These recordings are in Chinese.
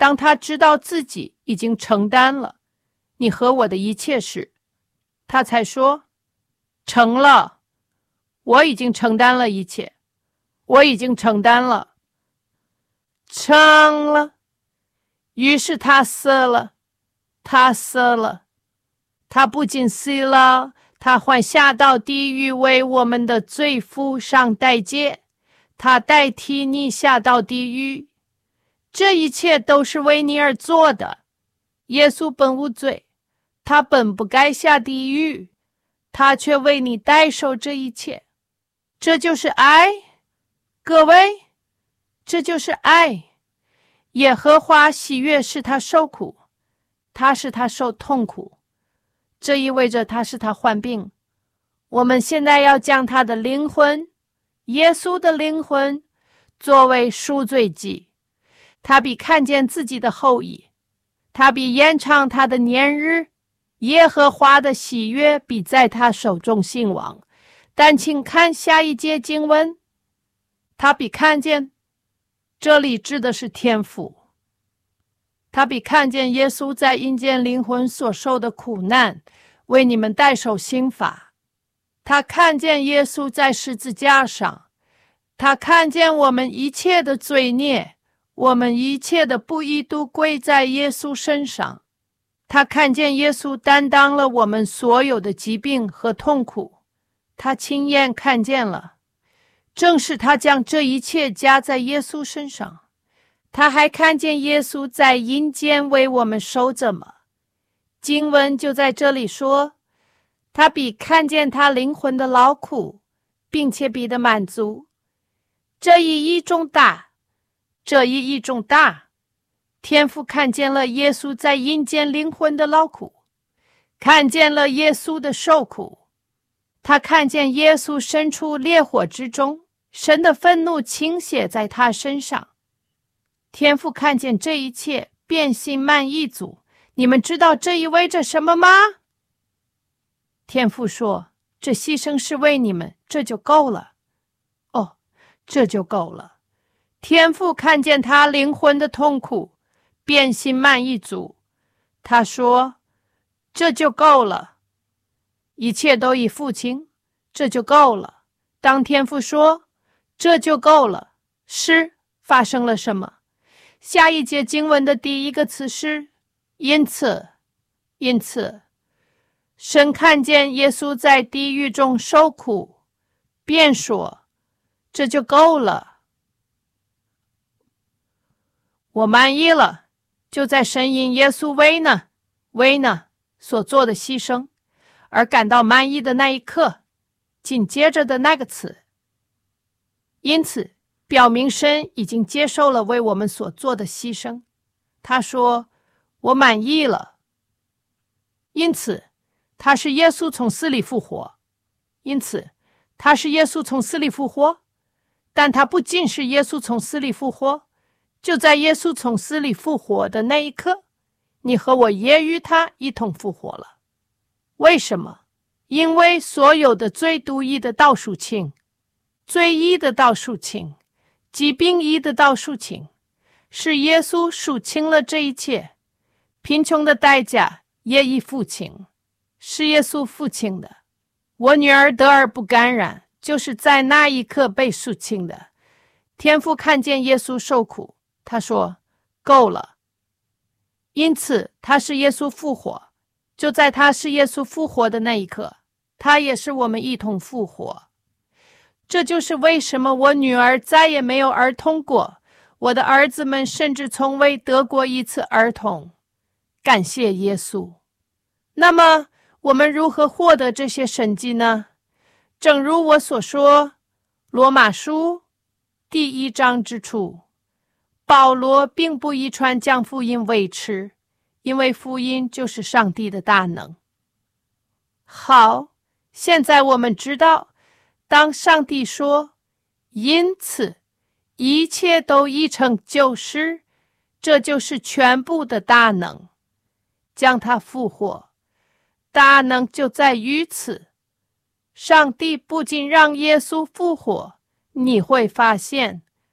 当他知道自己已经承担了你和我的一切时，他才说，成了，我已经承担了一切，我已经承担了，成了。于是他死了，他死了，他不仅死了，他还下到地狱为我们的罪付上代价，他代替你下到地狱，这一切都是为你而做的。耶稣本无罪，他本不该下地狱，他却为你代受这一切。这就是爱，各位，这就是爱。耶和华喜悦使他受苦，他使他受痛苦，这意味着他使他患病。我们现在要将他的灵魂，耶稣的灵魂，作为赎罪祭。他比看见自己的后裔，他比延长他的年日，耶和华的喜悦比在他手中兴旺。但请看下一节经文，他比看见，这里指的是天父，他比看见耶稣在阴间灵魂所受的苦难，为你们代受刑罚。他看见耶稣在十字架上，他看见我们一切的罪孽，我们一切的不义都归在耶稣身上。他看见耶稣担当了我们所有的疾病和痛苦，他亲眼看见了，正是他将这一切加在耶稣身上。他还看见耶稣在阴间为我们受折磨。经文就在这里说，他比看见他灵魂的劳苦，并且比的满足。这一义重大，这一义重大。天父看见了耶稣在阴间灵魂的劳苦，看见了耶稣的受苦。他看见耶稣身处烈火之中，神的愤怒倾泻在他身上。天父看见这一切，便心满意足。你们知道这意味着什么吗？天父说，这牺牲是为你们，这就够了。哦，这就够了。天父看见他灵魂的痛苦，便心满意足。他说，这就够了。一切都已付清，这就够了。当天父说，这就够了，是发生了什么？下一节经文的第一个词是因此。因此，神看见耶稣在地狱中受苦，便说，这就够了。我满意了，就在神因耶稣为呢所做的牺牲而感到满意的那一刻，紧接着的那个词，因此表明神已经接受了为我们所做的牺牲。他说，我满意了。因此他是耶稣从死里复活，但他不仅是耶稣从死里复活，就在耶稣从死里复活的那一刻，你和我也与他一同复活了。为什么？因为所有的罪毒义的道赎清，罪义的道赎清，疾病义的道赎清，是耶稣赎清了这一切。贫穷的代价也已付清，是耶稣付清的。我女儿得而不感染，就是在那一刻被赎清的。天父看见耶稣受苦，他说，够了。因此他是耶稣复活，就在他是耶稣复活的那一刻，他也是我们一同复活。这就是为什么我女儿再也没有儿童过，我的儿子们甚至从未得过一次儿童。感谢耶稣。那么我们如何获得这些神迹呢？正如我所说，罗马书第1章之处，保罗并不以传讲福音为耻，因为福音就是上帝的大能。好，现在我们知道，当上帝说，因此一切都已成就时，这就是全部的大能，将他复活。大能就在于此。上帝不仅让耶稣复活，你会发现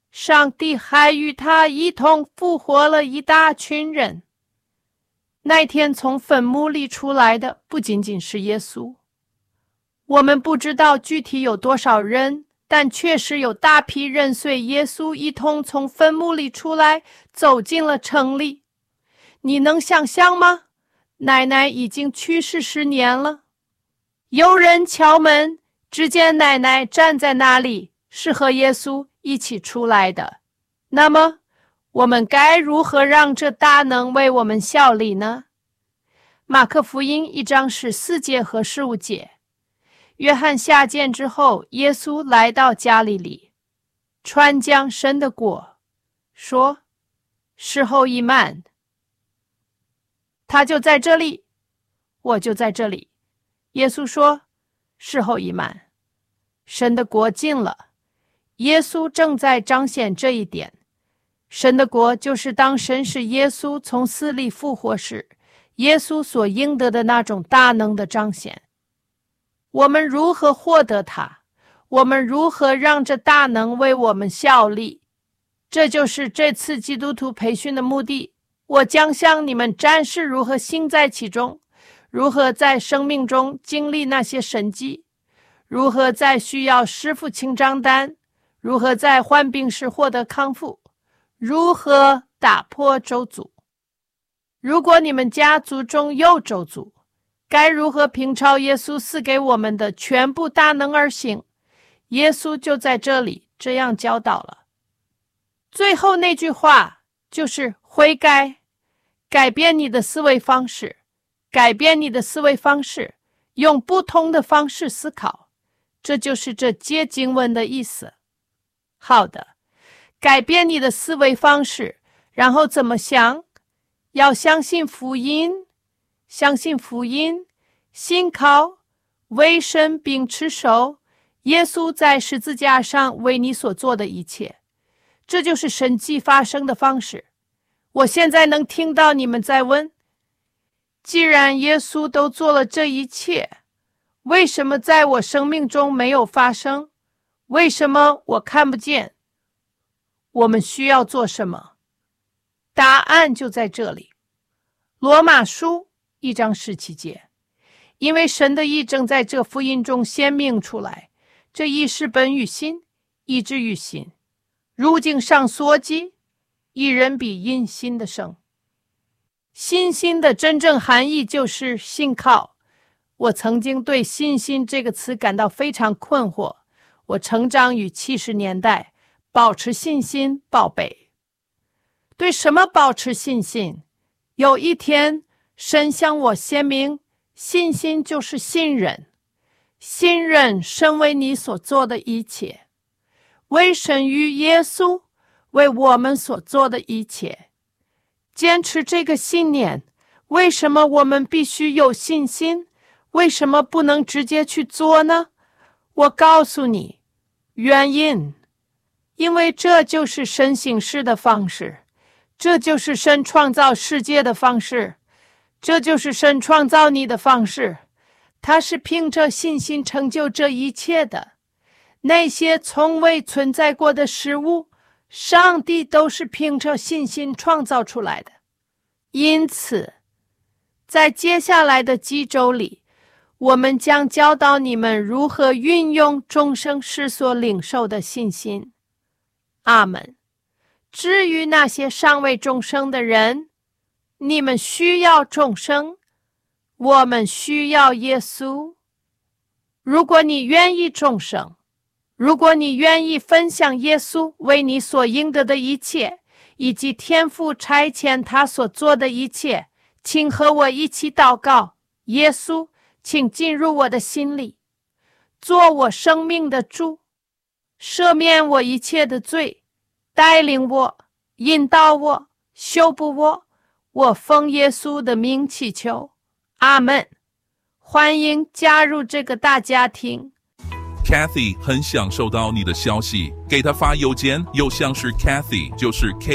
上帝还与他一同复活了一大群人。那天从坟墓里出来的不仅仅是耶稣，我们不知道具体有多少人，但确实有大批人随耶稣一同从坟墓里出来，走进了城里。你能想象吗？奶奶已经去世10年了。有人敲门，只见奶奶站在那里，是和耶稣一起出来的。那么我们该如何让这大能为我们效力呢？马可福音1章14节和15节，约翰下监之后，耶稣来到加利利，传讲神的国，说时候已满。他就在这里，我就在这里。耶稣说时候已满，神的国近了。耶稣正在彰显这一点。神的国就是当神使耶稣从死里复活时，耶稣所应得的那种大能的彰显。我们如何获得它？我们如何让这大能为我们效力？这就是这次基督徒培训的目的。我将向你们展示如何行在其中，如何在生命中经历那些神迹，如何在需要师傅请账单，如何在患病时获得康复，如何打破咒诅。如果你们家族中有咒诅，该如何凭照耶稣赐给我们的全部大能而行？耶稣就在这里这样教导了。最后那句话就是悔改，改变你的思维方式，改变你的思维方式，用不同的方式思考，这就是这节经文的意思。好的，改变你的思维方式，然后怎么想？要相信福音，相信福音，信靠，为神并持守耶稣在十字架上为你所做的一切。这就是神迹发生的方式。我现在能听到你们在问，既然耶稣都做了这一切，为什么在我生命中没有发生？为什么我看不见？我们需要做什么？答案就在这里。罗马书1章17节，因为神的义正在这福音中显明出来，这义是本于心，以至于心。如经上所记，义人比因信的生。信心的真正含义就是信靠。我曾经对信心这个词感到非常困惑。我成长于70年代，保持信心宝贝。对什么保持信心？有一天，神向我显明，信心就是信任，信任神为你所做的一切，为神与耶稣为我们所做的一切。坚持这个信念，为什么我们必须有信心？为什么不能直接去做呢？我告诉你，原因，因为这就是神行事的方式，这就是神创造世界的方式，这就是神创造你的方式。他是凭着信心成就这一切的。那些从未存在过的事物，上帝都是凭着信心创造出来的。因此，在接下来的几周里，我们将教导你们如何运用众生世所领受的信心。阿们。至于那些尚未众生的人，你们需要众生，我们需要耶稣。如果你愿意众生，如果你愿意分享耶稣为你所应得的一切，以及天父差遣他所做的一切，请和我一起祷告。耶稣，请进入我的心里，做我生命的主，赦免我一切的罪，带领我，引导我，修补我。我奉耶稣的名祈求，阿们。欢迎加入这个大家庭。 Kathy 很想收到你的消息，给她发邮件，邮箱是 Kathy， 就是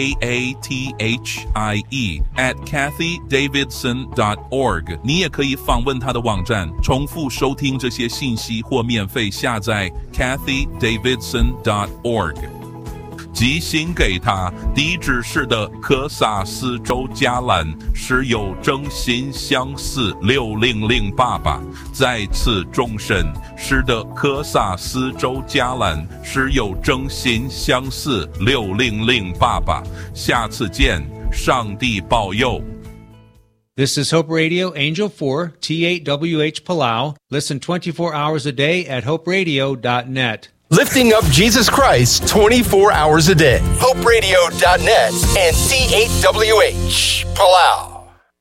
KATHIE @KathyDavidson.org。你也可以访问她的网站，重复收听这些信息或免费下载 KathyDavidson.org。 寄信给他，地址是的科萨斯州加兰，是有征信相似60088。再次重申，是的科萨斯州加兰，是有征信相似60088。下次见，上帝保佑。 This is Hope Radio, Angel 4, T8WH Palau. Listen 24 hours a day at hoperadio.net. Lifting up Jesus Christ 24 hours a day. HopeRadio.net and T8WH Palau.